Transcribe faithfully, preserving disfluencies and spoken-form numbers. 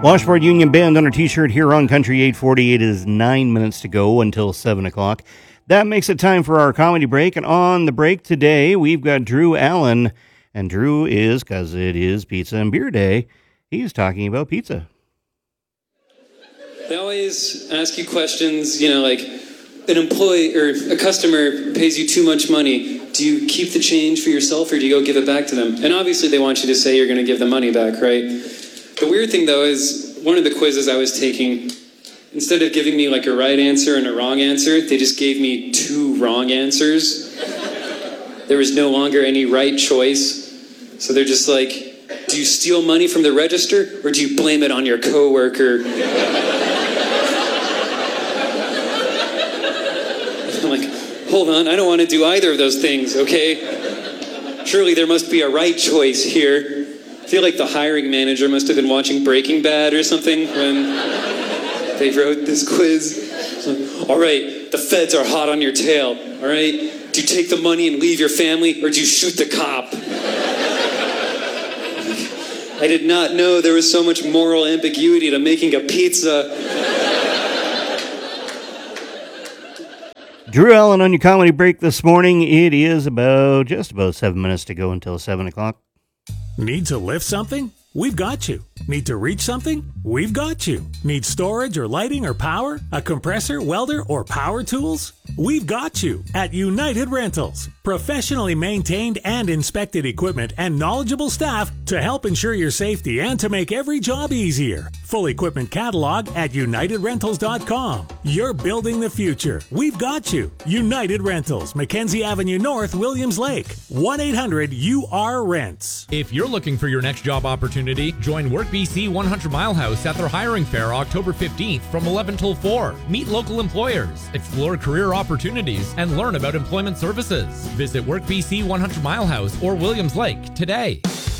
Washboard Union Band on our t-shirt here on Country eight forty. It is nine minutes to go until seven o'clock. That makes it time for our comedy break. And on the break today, we've got Drew Allen. And Drew is, because it is Pizza and Beer Day, he's talking about pizza. They always ask you questions, you know, like an employee or a customer pays you too much money. Do you keep the change for yourself or do you go give it back to them? And obviously they want you to say you're going to give the money back, right? The weird thing, though, is one of the quizzes I was taking, instead of giving me like a right answer and a wrong answer, they just gave me two wrong answers. There was no longer any right choice. So they're just like, do you steal money from the register or do you blame it on your coworker? I'm like, hold on, I don't want to do either of those things, okay? Surely there must be a right choice here. I feel like the hiring manager must have been watching Breaking Bad or something when they wrote this quiz. Like, all right, the feds are hot on your tail, all right? Do you take the money and leave your family or do you shoot the cop? I did not know there was so much moral ambiguity to making a pizza. Drew Allen on your comedy break this morning. It is about just about seven minutes to go until seven o'clock. Need to lift something? We've got you. Need to reach something? We've got you. Need storage or lighting or power? A compressor, welder, or power tools? We've got you at United Rentals. Professionally maintained and inspected equipment and knowledgeable staff to help ensure your safety and to make every job easier. Full equipment catalog at united rentals dot com. You're building the future. We've got you. United Rentals, Mackenzie Avenue North, Williams Lake. one eight hundred U R rents. If you're looking for your next job opportunity, join Work B C one hundred mile house at their hiring fair October fifteenth from eleven till four. Meet local employers, explore career opportunities, and learn about employment services. Visit Work B C one hundred mile house or Williams Lake today.